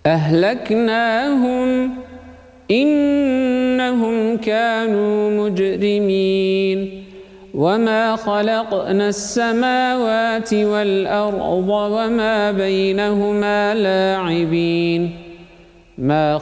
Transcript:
أهلكناهم إنهم كانوا مجرمين وما خلقنا السماوات والأرض وما بينهما لاعبين ما